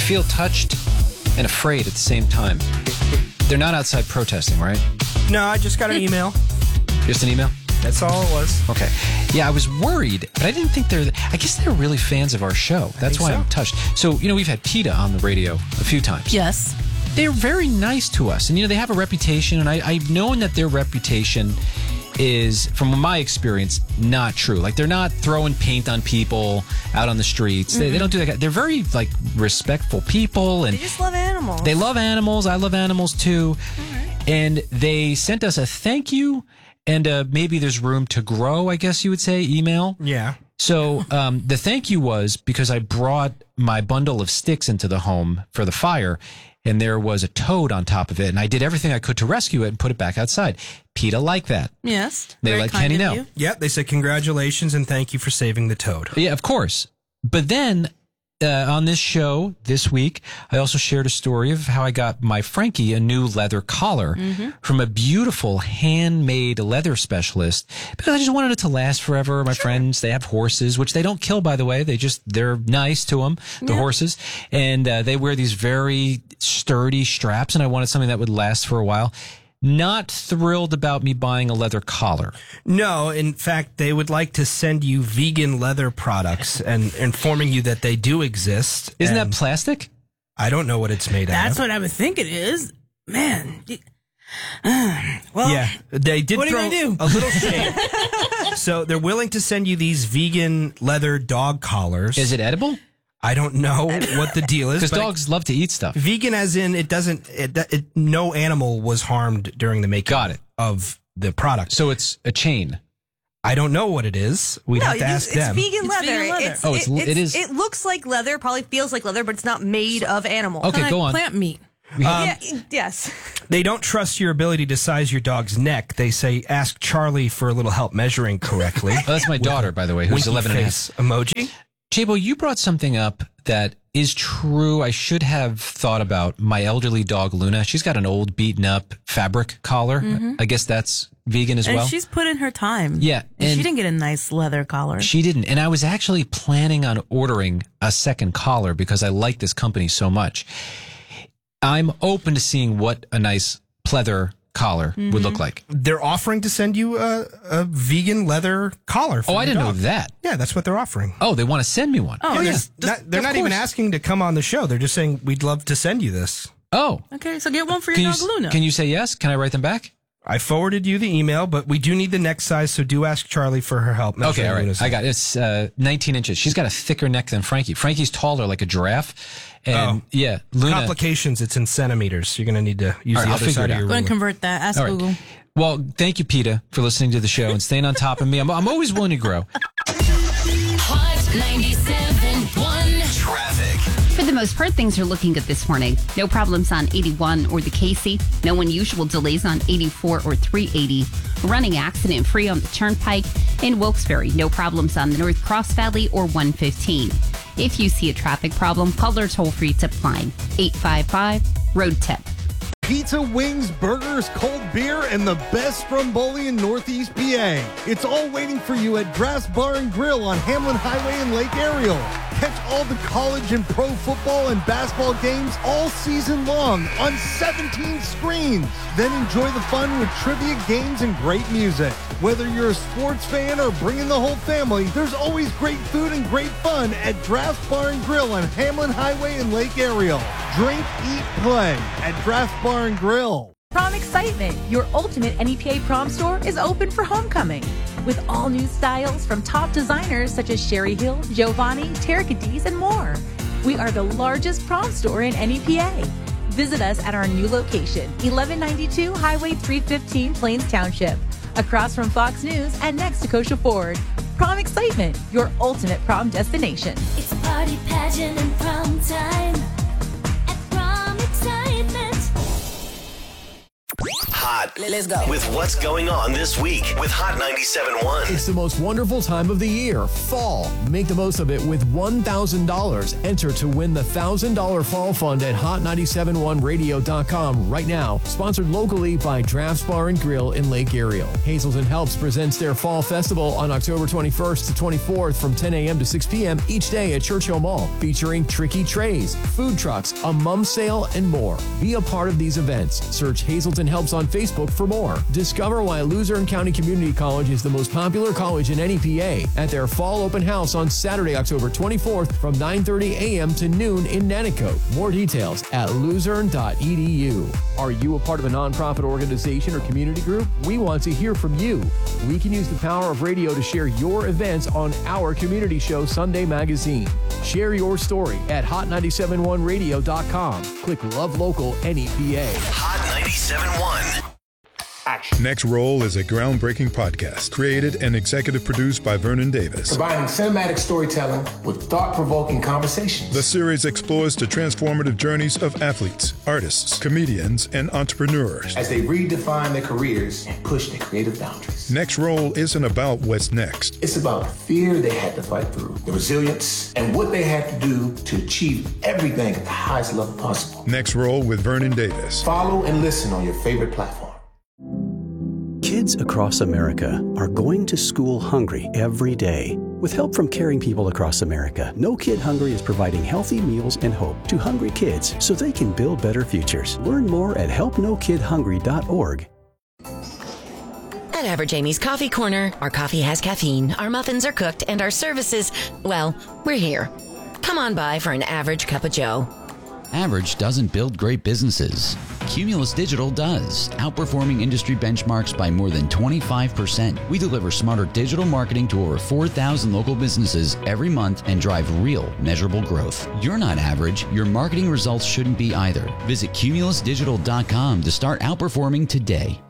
feel touched and afraid at the same time. They're not outside protesting, right? No, I just got an email. Just an email? That's all it was. Okay. Yeah, I was worried, but I didn't think I guess they're really fans of our show. That's why I'm touched. So, we've had PETA on the radio a few times. Yes. They're very nice to us. And, they have a reputation, and I've known that their reputation is, from my experience, not true. Like, they're not throwing paint on people out on the streets. Mm-hmm. They don't do that. They're very, respectful people. And they just love animals. They love animals. I love animals, too. Right. And they sent us a thank you and maybe there's room to grow, I guess you would say, email. Yeah. So the thank you was because I brought my bundle of sticks into the home for the fire, and there was a toad on top of it, and I did everything I could to rescue it and put it back outside. PETA liked that. Yes. They let Kenny know. Yep, they said congratulations and thank you for saving the toad. Yeah, of course. But then on this show this week, I also shared a story of how I got my Frankie a new leather collar from a beautiful handmade leather specialist because I just wanted it to last forever. My friends, they have horses, which they don't kill, by the way. They're nice to them, the horses. And they wear these very sturdy straps, and I wanted something that would last for a while. Not thrilled about me buying a leather collar. No, in fact, they would like to send you vegan leather products and informing you that they do exist. Isn't that plastic? I don't know what it's made out of. That's what I would think it is. Man. Well, yeah, they did what are throw you gonna do? a little shade. So they're willing to send you these vegan leather dog collars. Is it edible? I don't know what the deal is. Because dogs love to eat stuff. Vegan as in no animal was harmed during the making of the product. So it's a chain. I don't know what it is. We'd have to ask them. It's vegan leather. It is. It looks like leather, probably feels like leather, but it's not made of animals. Okay, go on. Plant meat. Yes. They don't trust your ability to size your dog's neck. They say, ask Charlie for a little help measuring correctly. That's my daughter, by the way, who's 11 and a half. Emoji. Chabo, you brought something up that is true. I should have thought about my elderly dog, Luna. She's got an old beaten up fabric collar. I guess that's vegan as well. And she's put in her time. Yeah. And she didn't get a nice leather collar. She didn't. And I was actually planning on ordering a second collar because I like this company so much. I'm open to seeing what a nice pleather collar would look like. They're offering to send you a vegan leather collar for I didn't dog. know that. Yeah, that's what they're offering. Oh, they want to send me one. Oh, yeah. yeah. They're not even asking to come on the show. They're just saying, we'd love to send you this. Oh. Okay, so get one for your dog, Luna. Can you say yes? Can I write them back? I forwarded you the email, but we do need the neck size, so do ask Charlie for her help. Okay, all right. I got it. It's 19 inches. She's got a thicker neck than Frankie. Frankie's taller, like a giraffe. And yeah, Luna. Complications, it's in centimeters. You're going to need to use the other side of your Go ruler. and convert that. Ask Google. Well, thank you, PETA, for listening to the show and staying on top of me. I'm always willing to grow. Hot 97.1 Traffic. For the most part, things are looking good this morning. No problems on 81 or the Casey. No unusual delays on 84 or 380. Running accident free on the Turnpike. In Wilkes-Barre, no problems on the North Cross Valley or 115. If you see a traffic problem, call our toll-free tip line, 855-ROAD-TIP. Pizza, wings, burgers, cold beer, and the best stromboli in Northeast PA. It's all waiting for you at Draft's Bar and Grill on Hamlin Highway in Lake Ariel. Catch all the college and pro football and basketball games all season long on 17 screens. Then enjoy the fun with trivia games and great music. Whether you're a sports fan or bringing the whole family, there's always great food and great fun at Draft's Bar and Grill on Hamlin Highway in Lake Ariel. Drink, eat, play at Draft's Bar and Grill. Prom Excitement, your ultimate NEPA prom store, is open for homecoming. With all new styles from top designers such as Sherry Hill, Giovanni, Terracadis, and more. We are the largest prom store in NEPA. Visit us at our new location, 1192 Highway 315, Plains Township, across from Fox News and next to Kosher Ford. Prom Excitement, your ultimate prom destination. It's a party pageant and prom time at Prom Excitement. Hot Let's go. With what's going on this week with Hot 97.1. It's the most wonderful time of the year, fall. Make the most of it with $1,000. Enter to win the $1,000 Fall Fund at hot971radio.com right now. Sponsored locally by Drafts Bar and Grill in Lake Ariel. Hazelton Helps presents their Fall Festival on October 21st to 24th from 10 a.m. to 6 p.m. each day at Churchill Mall, featuring tricky trays, food trucks, a mum sale, and more. Be a part of these events. Search Hazelton Helps on Facebook for more. Discover why Luzerne County Community College is the most popular college in NEPA at their fall open house on Saturday, October 24th from 9:30 a.m. to noon in Nanticoke. More details at luzerne.edu. Are you a part of a nonprofit organization or community group? We want to hear from you. We can use the power of radio to share your events on our community show, Sunday Magazine. Share your story at hot971radio.com. Click Love Local NEPA. Hot 97.1. Next Roll is a groundbreaking podcast created and executive produced by Vernon Davis. Combining cinematic storytelling with thought-provoking conversations. The series explores the transformative journeys of athletes, artists, comedians, and entrepreneurs as they redefine their careers and push their creative boundaries. Next Roll isn't about what's next. It's about the fear they had to fight through, the resilience, and what they had to do to achieve everything at the highest level possible. Next Roll with Vernon Davis. Follow and listen on your favorite platform. Kids across America are going to school hungry every day. With help from caring people across America, No Kid Hungry is providing healthy meals and hope to hungry kids so they can build better futures. Learn more at helpnokidhungry.org. At Average Amy's Coffee Corner, our coffee has caffeine, our muffins are cooked, and our services, well, we're here. Come on by for an average cup of joe. Average doesn't build great businesses. Cumulus Digital does, outperforming industry benchmarks by more than 25%. We deliver smarter digital marketing to over 4,000 local businesses every month and drive real, measurable growth. You're not average. Your marketing results shouldn't be either. Visit cumulusdigital.com to start outperforming today.